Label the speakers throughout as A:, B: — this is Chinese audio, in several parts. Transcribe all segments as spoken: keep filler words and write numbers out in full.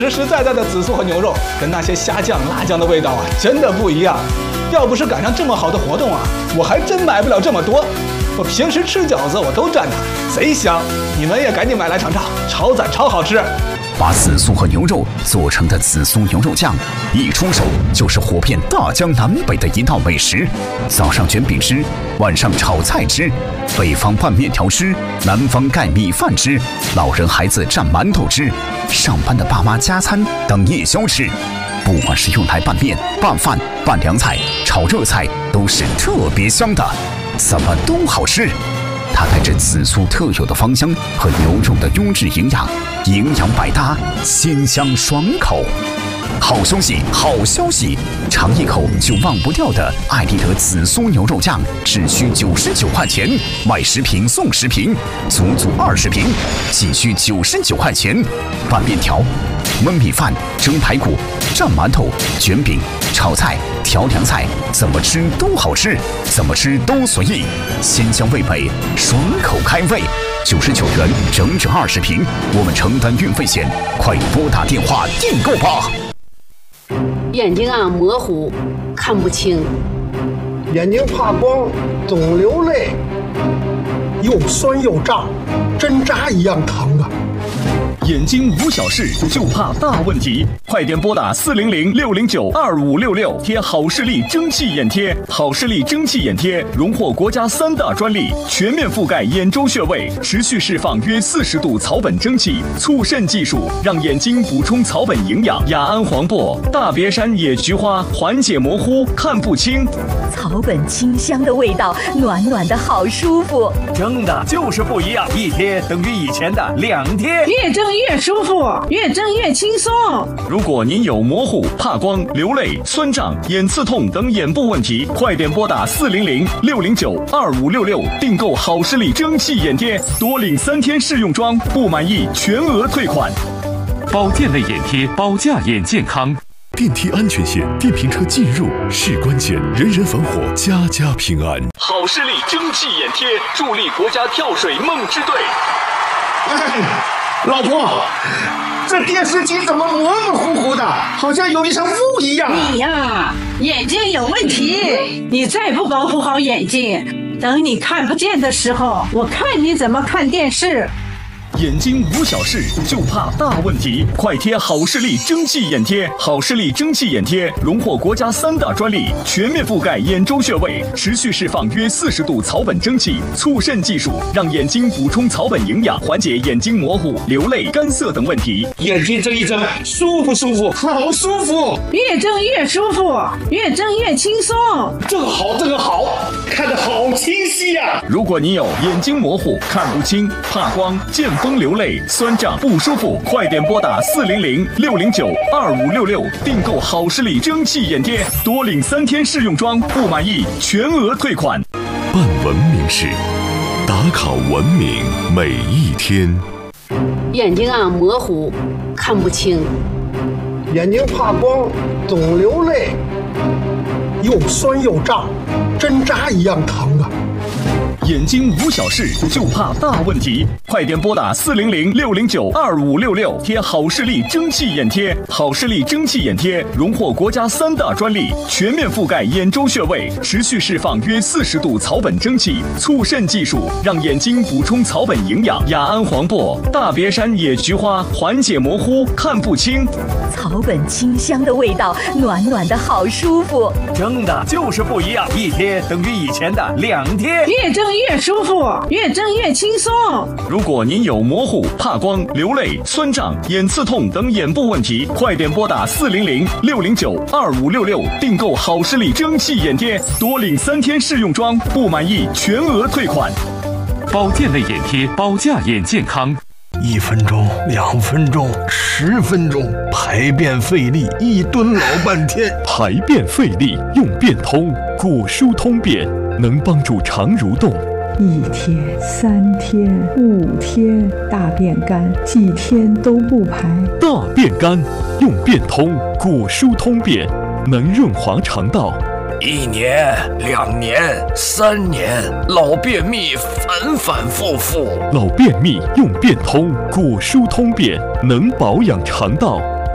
A: 实实在在的紫苏和牛肉，跟那些虾酱、辣酱的味道啊，真的不一样。要不是赶上这么好的活动啊，我还真买不了这么多。我平时吃饺子我都蘸它，贼香。你们也赶紧买来尝尝，超赞超好吃。
B: 把紫苏和牛肉做成的紫苏牛肉酱，一出手就是火遍大江南北的一道美食。早上卷饼吃，晚上炒菜吃，北方拌面条吃，南方盖米饭吃，老人孩子蘸馒头吃，上班的爸妈加餐当夜宵吃。不管是用来拌面、拌饭、拌凉菜、炒热菜，都是特别香的，怎么都好吃。它带着紫苏特有的芳香和牛肉的优质营养，营养百搭，鲜香爽口。好消息，好消息！尝一口就忘不掉的艾丽德紫苏牛肉酱，只需九十九块钱，买十瓶送十瓶，足足二十瓶，仅需九十九块钱。拌面条、焖米饭、蒸排骨、蘸馒头、卷饼、炒菜、调凉菜，怎么吃都好吃，怎么吃都随意，鲜香味美，爽口开胃。九十九元，整整二十瓶，我们承担运费险，快拨打电话订购吧。
C: 眼睛啊模糊，看不清，
D: 眼睛怕光，总流泪，又酸又胀，针扎一样疼啊！
E: 眼睛无小事，就怕大问题。快点拨打四零零六零九二五六六，贴好视力蒸汽眼贴。好视力蒸汽眼贴荣获国家三大专利，全面覆盖眼周穴位，持续释放约四十度草本蒸汽，促渗技术让眼睛补充草本营养。雅安黄柏、大别山野菊花缓解模糊看不清，
F: 草本清香的味道，暖暖的好舒服。
G: 蒸的就是不一样，一贴等于以前的两贴，
H: 越蒸越舒服，越蒸越轻松。
E: 如果您有模糊、怕光、流泪、酸胀、眼刺痛等眼部问题，快点拨打四零零六零九二五六六订购好视力蒸汽眼贴，多领三天试用装，不满意全额退款。
I: 保健类眼贴，保驾眼健康。
J: 电梯安全线，电瓶车进入是关键，人人防火，家家平安。
E: 好视力蒸汽眼贴，助力国家跳水梦之队。
D: 哎，老婆，这电视机怎么模模糊糊的，好像有一层雾一样？
H: 你呀，眼睛有问题，你再不保护好眼睛，等你看不见的时候，我看你怎么看电视。
E: 眼睛无小事，就怕大问题。快贴好视力蒸汽眼贴。好视力蒸汽眼贴荣获国家三大专利，全面覆盖眼周穴位，持续释放约四十度草本蒸汽，促渗技术让眼睛补充草本营养，缓解眼睛模糊、流泪、干涩等问题。
D: 眼睛睁一睁，舒不舒服？好舒服！
H: 越睁越舒服，越睁越轻松。
D: 这个好，这个好，看得好清晰呀、啊！
E: 如果你有眼睛模糊、看不清、怕光、见风流泪、酸胀不舒服，快点拨打四零零六零九二五六六订购好视力蒸汽眼贴，多领三天试用装，不满意全额退款。
J: 办文明事，打卡文明每一天。
C: 眼睛啊模糊，看不清，
D: 眼睛怕光，总流泪，又酸又胀，针扎一样疼啊！
E: 眼睛无小事，就怕大问题。快点拨打四零零六零九二五六六，贴好视力蒸汽眼贴。好视力蒸汽眼贴荣获国家三大专利，全面覆盖眼周穴位，持续释放约四十度草本蒸汽，促渗技术让眼睛补充草本营养。雅安黄柏、大别山野菊花缓解模糊看不清，
F: 草本清香的味道，暖暖的好舒服。
G: 蒸的就是不一样，一贴等于以前的两贴，
H: 越蒸越舒服，越蒸越轻松。
E: 如果您有模糊、怕光、流泪、酸胀、眼刺痛等眼部问题，快点拨打四零零六零九二五六六订购好视力蒸汽眼贴，多领三天试用装，不满意全额退款。
I: 保健类眼贴，保驾眼健康。
K: 一分钟、两分钟、十分钟，排便费力，一蹲老半天。
J: 排便费力用便通，果蔬通便能帮助肠蠕动。
L: 一天、三天、五天，大便干，几天都不排。
J: 大便干用便通，果蔬通便能润滑肠道。
M: 一年、两年、三年，老便秘反反复复。
J: 老便秘用便通，果蔬通便能保养肠道。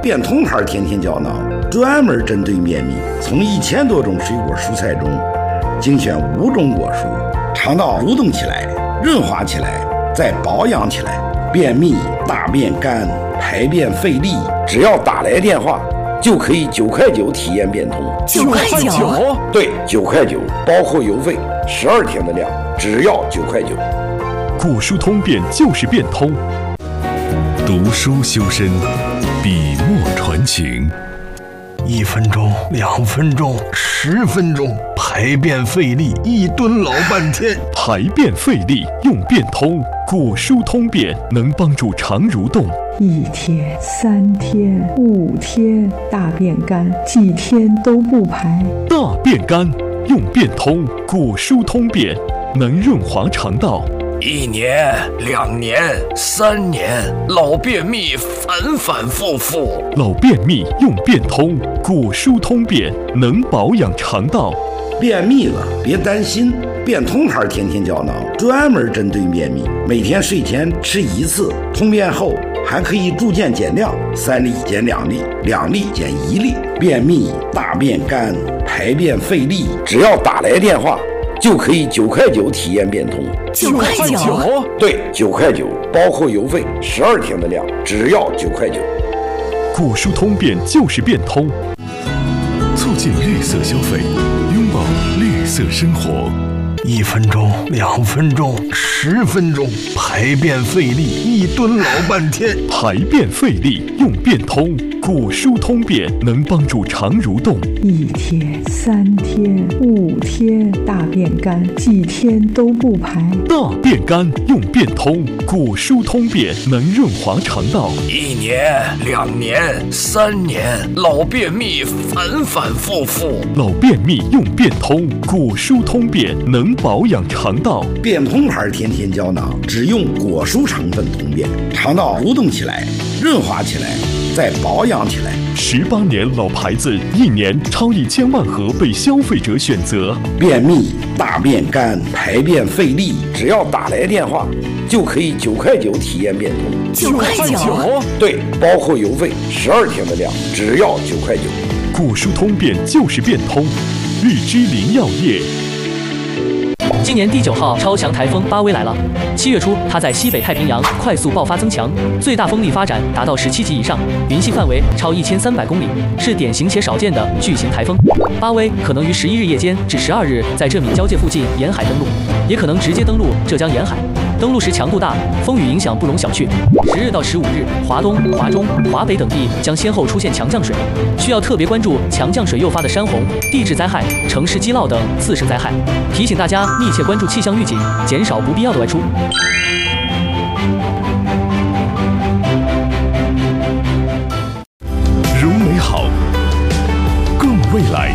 N: 变通牌甜甜胶囊专门针对便秘，从一千多种水果蔬菜中精选五种果蔬，肠道蠕动起来，润滑起来，再保养起来。便秘、大便干、排便费力，只要打来电话，就可以九块九体验变通。
F: 九块九？
N: 对，九块九，包括邮费，十二天的量，只要九块九。
J: 果蔬通便就是变通。
O: 读书修身，笔墨传情。
K: 一分钟，两分钟，十分钟，排便费力，一蹲老半天。
J: 排便费力用变通，果蔬通便能帮助肠蠕动。
L: 一天、三天、五天，大便干，几天都不排。
J: 大便干用变通，果蔬通便能润滑肠道。
M: 一年、两年、三年，老便秘反反复复。
J: 老便秘用变通，果蔬通便能保养肠道。
N: 便秘了别担心，变通牌甜甜胶囊专门针对便秘，每天睡前吃一次，通便后还可以逐渐减量，三粒减两粒，两粒减一粒。便秘、大便干、排便费力，只要打来电话，就可以九块九体验变通。
F: 九块九？
N: 对，九块九，包括邮费，十二天的量，只要九块九。
J: 果蔬通便就是变通，
O: 促进绿色消费，拥抱绿色生活。
K: 一分钟，两分钟，十分钟，排便费力，一蹲老半天。
J: 排便费力用变通，果蔬通便能帮助肠蠕动。
L: 一天、三天、五天，大便干，几天都不排。
J: 大便干用变通，果蔬通便能润滑肠道。
M: 一年、两年、三年，老便秘反反复复。
J: 老便秘用变通，果蔬通便能保养肠道。
N: 变通牌甜甜胶囊只用果蔬成分通便，肠道蠕动起来，润滑起来，再保养起来。
J: 十八年老牌子，一年超一千万盒被消费者选择。
N: 便秘、大便干、排便费力，只要打来电话，就可以九块九体验变通。
F: 九块九？
N: 对，包括邮费，十二天的量，只要九块九。
J: 果蔬通便就是变通，日之林药业。
P: 今年第九号超强台风巴威来了。七月初，它在西北太平洋快速爆发增强，最大风力发展达到十七级以上，云系范围超一千三百公里，是典型且少见的巨型台风。巴威可能于十一日夜间至十二日在浙闽交界附近沿海登陆，也可能直接登陆浙江沿海。登陆时强度大，风雨影响不容小觑。十日到十五日，华东、华中、华北等地将先后出现强降水，需要特别关注强降水诱发的山洪、地质灾害、城市积涝等次生灾害。提醒大家密切关注气象预警，减少不必要的外出。
J: 如美好，更未来。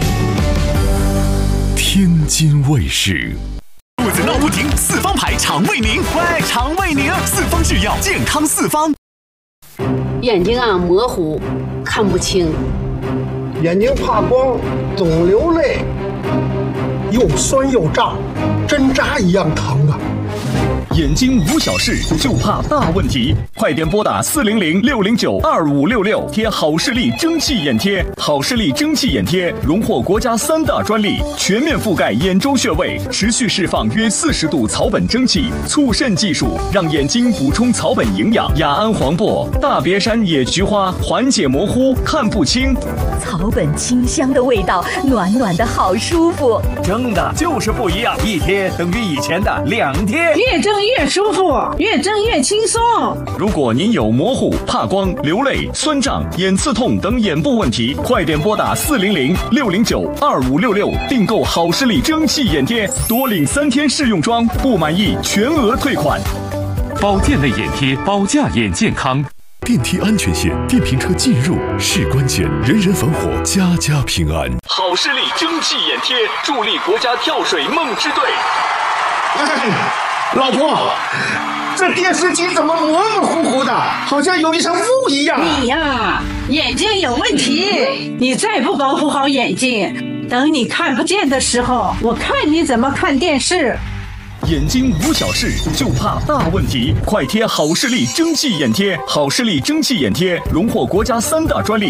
J: 天津卫视。
B: 肚子闹不停，四方牌肠胃宁，喂，肠胃宁，四方制药，健康四方。
C: 眼睛啊模糊，看不清。
D: 眼睛怕光，总流泪，又酸又胀，针扎一样疼啊！
E: 眼睛无小事，就怕大问题。快点拨打四零零六零九二五六六，贴好视力蒸汽眼贴。好视力蒸汽眼贴荣获国家三大专利，全面覆盖眼周穴位，持续释放约四十度草本蒸汽，促渗技术让眼睛补充草本营养。雅安黄柏、大别山野菊花缓解模糊看不清。
F: 草本清香的味道，暖暖的好舒服。
G: 蒸的就是不一样，一贴等于以前的两贴。
H: 越蒸越舒服，越蒸越轻松。
E: 如果您有模糊、怕光、流泪、酸胀、眼刺痛等眼部问题，快点拨打四零零六零九二五六六订购好视力蒸汽眼贴，多领三天试用装，不满意全额退款。
I: 保健类眼贴，保驾眼健康。
J: 电梯安全线，电瓶车进入是关键，人人防火，家家平安。
E: 好视力蒸汽眼贴，助力国家跳水梦之队。
Q: 哎，老婆，这电视机怎么模模糊糊的，好像有一层雾一样。
H: 你呀，眼睛有问题，你再不保护好眼睛，等你看不见的时候，我看你怎么看电视。
E: 眼睛无小事，就怕大问题。快贴好视力蒸汽眼贴，好视力蒸汽眼贴荣获国家三大专利。